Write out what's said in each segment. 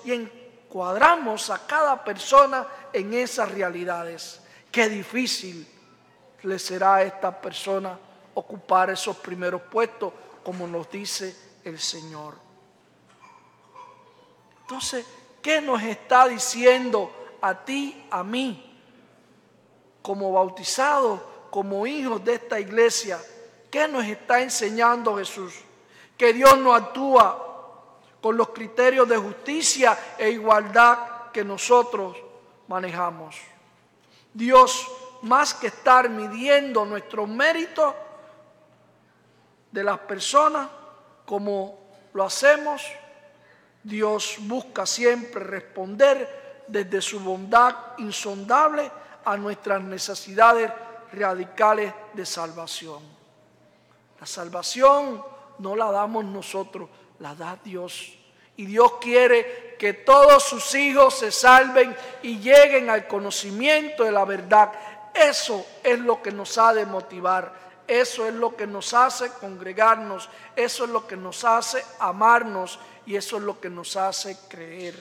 y encuadramos a cada persona en esas realidades. Qué difícil le será a esta persona ocupar esos primeros puestos, como nos dice el Señor. Entonces, ¿qué nos está diciendo a ti, a mí, como bautizados, como hijos de esta iglesia? ¿Qué nos está enseñando Jesús? Que Dios no actúa con los criterios de justicia e igualdad que nosotros manejamos. Dios, más que estar midiendo nuestros méritos de las personas como lo hacemos, Dios busca siempre responder desde su bondad insondable a nuestras necesidades radicales de salvación. La salvación no la damos nosotros, la da Dios. Y Dios quiere que todos sus hijos se salven y lleguen al conocimiento de la verdad. Eso es lo que nos ha de motivar. Eso es lo que nos hace congregarnos. Eso es lo que nos hace amarnos. Y eso es lo que nos hace creer.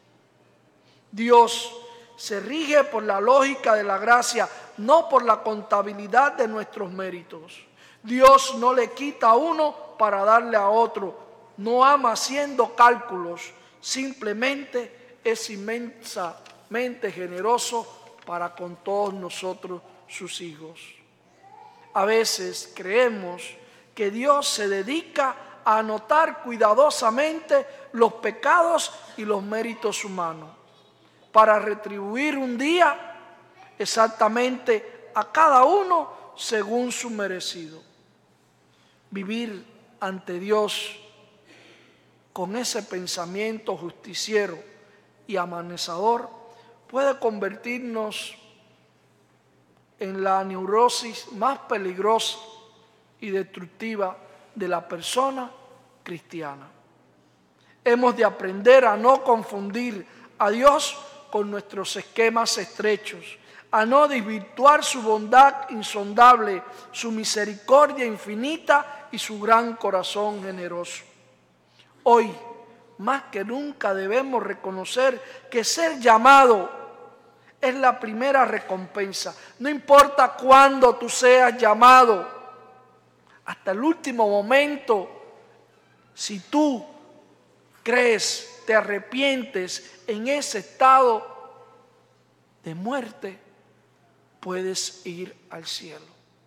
Dios se rige por la lógica de la gracia, no por la contabilidad de nuestros méritos. Dios no le quita a uno para darle a otro. No ama haciendo cálculos. Simplemente es inmensamente generoso para con todos nosotros, sus hijos. A veces creemos que Dios se dedica a anotar cuidadosamente los pecados y los méritos humanos para retribuir un día exactamente a cada uno según su merecido. Vivir ante Dios con ese pensamiento justiciero y amanezador puede convertirnos en la neurosis más peligrosa y destructiva de la persona cristiana. Hemos de aprender a no confundir a Dios con nuestros esquemas estrechos, a no desvirtuar su bondad insondable, su misericordia infinita y su gran corazón generoso. Hoy, más que nunca, debemos reconocer que ser llamado es la primera recompensa. No importa cuándo tú seas llamado, hasta el último momento, si tú crees, te arrepientes en ese estado de muerte, puedes ir al cielo.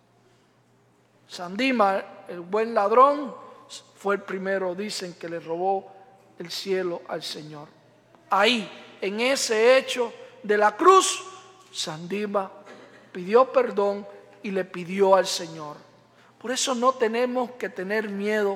Sandima, el buen ladrón, fue el primero, dicen, que le robó el cielo al Señor. Ahí, en ese hecho de la cruz, Sandima pidió perdón y le pidió al Señor. Por eso no tenemos que tener miedo,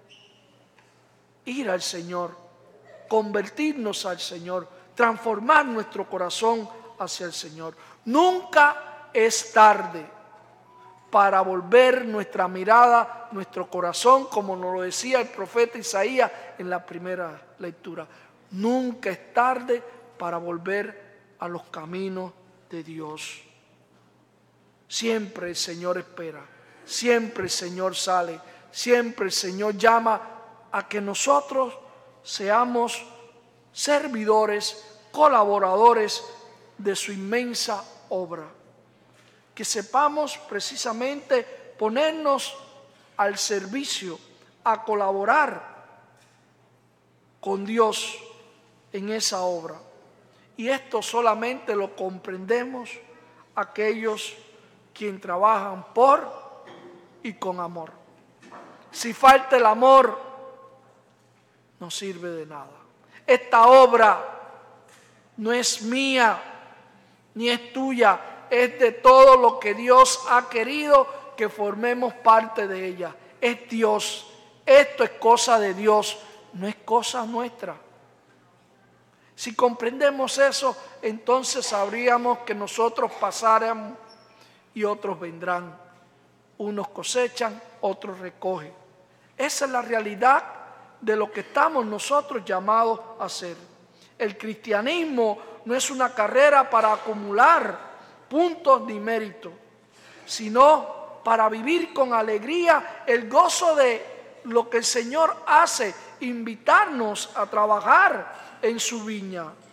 ir al Señor, convertirnos al Señor, transformar nuestro corazón hacia el Señor. Nunca es tarde para volver nuestra mirada, nuestro corazón, como nos lo decía el profeta Isaías en la primera lectura. Nunca es tarde para volver a los caminos de Dios. Siempre el Señor espera, siempre el Señor sale, siempre el Señor llama a que nosotros seamos servidores, colaboradores de su inmensa obra. Que sepamos precisamente ponernos al servicio, a colaborar con Dios en esa obra. Y esto solamente lo comprendemos aquellos quienes trabajan por y con amor. Si falta el amor, no sirve de nada. Esta obra no es mía ni es tuya, es de todo lo que Dios ha querido que formemos parte de ella. Es Dios. Esto es cosa de Dios, no es cosa nuestra. Si comprendemos eso, entonces sabríamos que nosotros pasaremos y otros vendrán. Unos cosechan, otros recogen. Esa es la realidad de lo que estamos nosotros llamados a hacer. El cristianismo no es una carrera para acumular puntos ni méritos, sino para vivir con alegría el gozo de lo que el Señor hace, invitarnos a trabajar en su viña.